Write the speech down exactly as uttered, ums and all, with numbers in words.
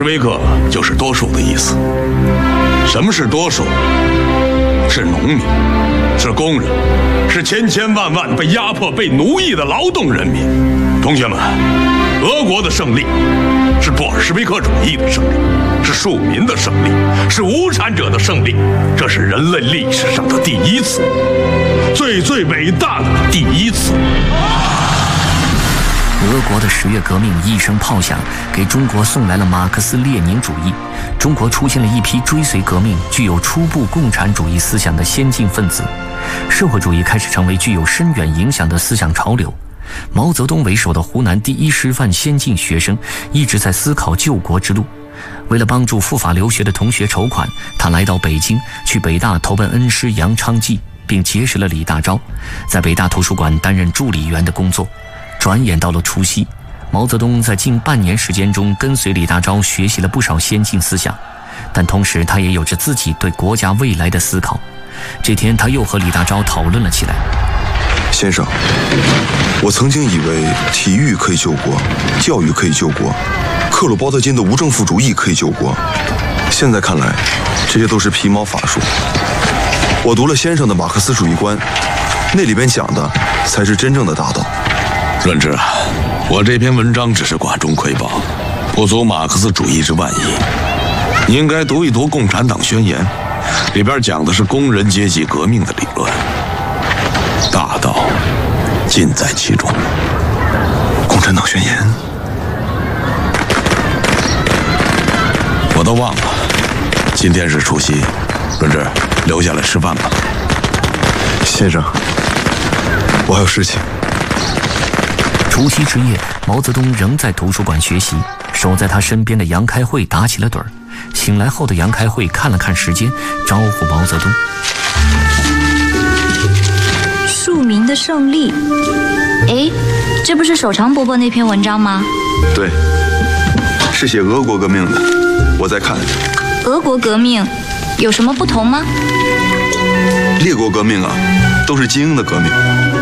维克就是多数的意思。什么是多数？是农民，是工人，是千千万万被压迫、被奴役的劳动人民。同学们，俄国的胜利是布尔什维克主义的胜利，是庶民的胜利，是无产者的胜利。这是人类历史上的第一次，最最伟大的第一次。 俄国的十月革命一声炮响，给中国送来了马克思列宁主义。中国出现了一批追随革命、具有初步共产主义思想的先进分子，社会主义开始成为具有深远影响的思想潮流。毛泽东为首的湖南第一师范先进学生一直在思考救国之路。为了帮助赴法留学的同学筹款，他来到北京，去北大投奔恩师杨昌济，并结识了李大钊，在北大图书馆担任助理员的工作。转眼到了除夕，毛泽东在近半年时间中跟随李大钊学习了不少先进思想，但同时他也有着自己对国家未来的思考。这天他又和李大钊讨论了起来。 先生，我曾经以为体育可以救国，教育可以救国，克鲁鲍特金的无政府主义可以救国，现在看来这些都是皮毛法术。我读了先生的马克思主义观，那里边讲的才是真正的大道。 润之，我这篇文章只是寡中窥豹，不足马克思主义之万一。你应该读一读《共产党宣言》，里边讲的是工人阶级革命的理论，大道尽在其中。 共产党宣言， 我都忘了，今天是除夕，润之，留下来吃饭吧。 先生，我还有事情。 除夕之夜，毛泽东仍在图书馆学习，守在他身边的杨开慧打起了盹儿。醒来后的杨开慧看了看时间，招呼毛泽东： 庶民的胜利。哎，这不是守常伯伯那篇文章吗？ 对，是写俄国革命的，我在看。 俄国革命有什么不同吗？ 列国革命啊，都是精英的革命。